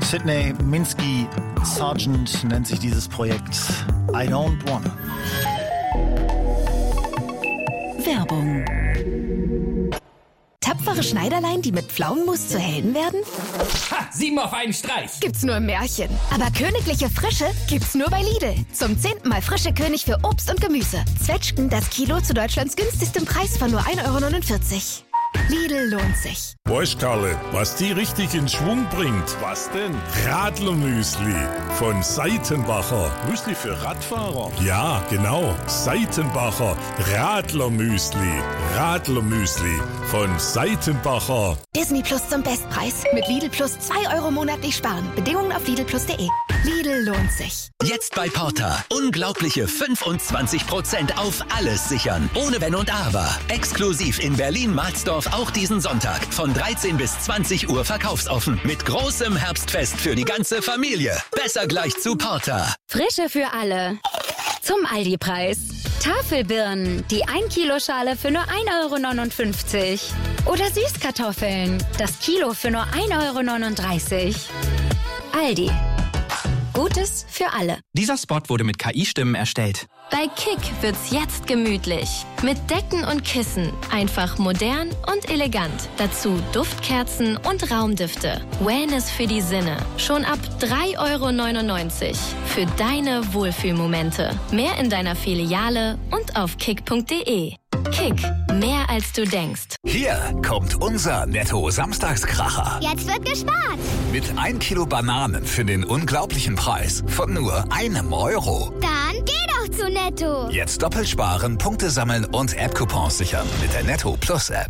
Sydney Minsky Sargent nennt sich dieses Projekt. I don't wanna. Werbung. Tapfere Schneiderlein, die mit Pflaumenmus zu Helden werden? Ha! 7 auf einen Streich! Gibt's nur im Märchen. Aber königliche Frische gibt's nur bei Lidl. Zum 10. Mal frische König für Obst und Gemüse. Zwetschgen das Kilo zu Deutschlands günstigstem Preis von nur 1,49 €. Lidl lohnt sich. Weißt, Karle, was die richtig in Schwung bringt? Was denn? Radlermüsli von Seitenbacher. Müsli für Radfahrer? Ja, genau. Seitenbacher Radlermüsli. Radlermüsli von Seitenbacher. Disney Plus zum Bestpreis. Mit Lidl Plus 2 € monatlich sparen. Bedingungen auf lidlplus.de. Lidl lohnt sich. Jetzt bei Porter. Unglaubliche 25% auf alles sichern. Ohne Wenn und Aber. Exklusiv in Berlin-Marsdorf auch diesen Sonntag. Von 13 bis 20 Uhr verkaufsoffen. Mit großem Herbstfest für die ganze Familie. Besser gleich zu Porter. Frische für alle. Zum Aldi-Preis. Tafelbirnen, die 1 Kilo Schale für nur 1,59 €. Oder Süßkartoffeln, das Kilo für nur 1,39 €. Aldi. Gutes für alle. Dieser Spot wurde mit KI-Stimmen erstellt. Bei Kick wird's jetzt gemütlich. Mit Decken und Kissen. Einfach modern und elegant. Dazu Duftkerzen und Raumdüfte. Wellness für die Sinne. Schon ab 3,99 € für deine Wohlfühlmomente. Mehr in deiner Filiale und auf kick.de. Kick. Mehr als du denkst. Hier kommt unser Netto-Samstagskracher. Jetzt wird gespart. Mit 1 Kilo Bananen für den unglaublichen Preis von nur 1 €. Dann geh doch zu Netto. Jetzt doppelt sparen, Punkte sammeln und App-Coupons sichern mit der Netto Plus App.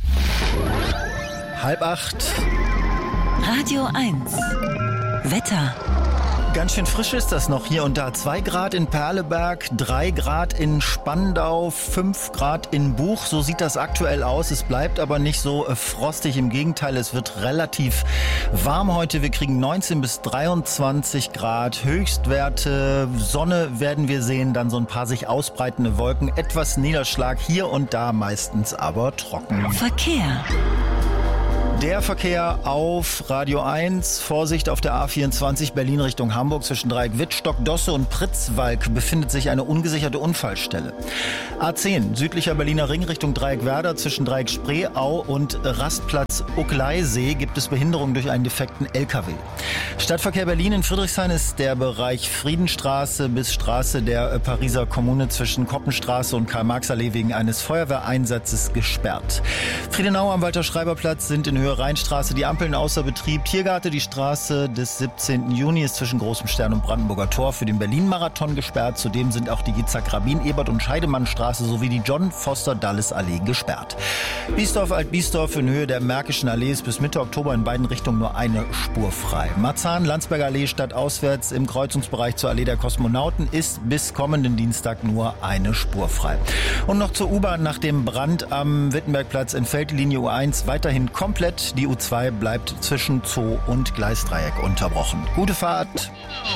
7:30. Radio 1. Wetter. Ganz schön frisch ist das noch hier und da. 2 Grad in Perleberg, 3 Grad in Spandau, 5 Grad in Buch. So sieht das aktuell aus. Es bleibt aber nicht so frostig. Im Gegenteil, es wird relativ warm heute. Wir kriegen 19 bis 23 Grad Höchstwerte. Sonne werden wir sehen, dann so ein paar sich ausbreitende Wolken. Etwas Niederschlag hier und da, meistens aber trocken. Verkehr. Der Verkehr auf Radio 1. Vorsicht auf der A24 Berlin Richtung Hamburg zwischen Dreieck Wittstock, Dosse und Pritzwalk befindet sich eine ungesicherte Unfallstelle. A10 südlicher Berliner Ring Richtung Dreieck Werder zwischen Dreieck Spreeau und Rastplatz Uckleisee gibt es Behinderung durch einen defekten LKW. Stadtverkehr Berlin in Friedrichshain ist der Bereich Friedenstraße bis Straße der Pariser Kommune zwischen Koppenstraße und Karl-Marx-Allee wegen eines Feuerwehreinsatzes gesperrt. Friedenau am Walter-Schreiber-Platz sind in Höhe Rheinstraße die Ampeln außer Betrieb. Tiergarte, die Straße des 17. Juni ist zwischen Großem Stern und Brandenburger Tor für den Berlin-Marathon gesperrt. Zudem sind auch die Yitzhak-Rabin, Ebert- und Scheidemannstraße sowie die John-Foster-Dulles-Allee gesperrt. Biesdorf, Alt-Biesdorf in Höhe der Märkischen Allee ist bis Mitte Oktober in beiden Richtungen nur eine Spur frei. Marzahn, Landsberger Allee stadtauswärts im Kreuzungsbereich zur Allee der Kosmonauten ist bis kommenden Dienstag nur eine Spur frei. Und noch zur U-Bahn nach dem Brand am Wittenbergplatz entfällt die Linie U1 weiterhin komplett. Die U2 bleibt zwischen Zoo und Gleisdreieck unterbrochen. Gute Fahrt.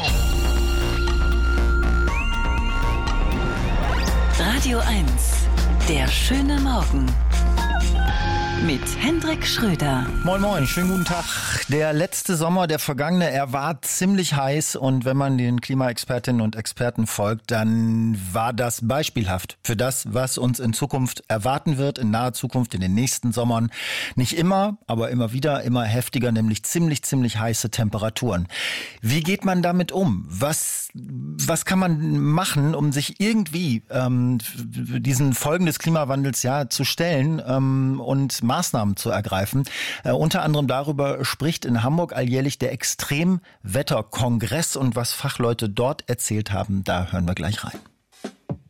Radio 1. Der schöne Morgen. Mit Hendrik Schröder. Moin moin, schönen guten Tag. Der letzte Sommer, der vergangene, er war ziemlich heiß und wenn man den Klimaexpertinnen und Experten folgt, dann war das beispielhaft für das, was uns in Zukunft erwarten wird, in naher Zukunft, in den nächsten Sommern. Nicht immer, aber immer wieder, immer heftiger, nämlich ziemlich heiße Temperaturen. Wie geht man damit um? Was kann man machen, um sich irgendwie diesen Folgen des Klimawandels zu stellen und Maßnahmen zu ergreifen. Unter anderem darüber spricht in Hamburg alljährlich der Extremwetterkongress und was Fachleute dort erzählt haben, da hören wir gleich rein.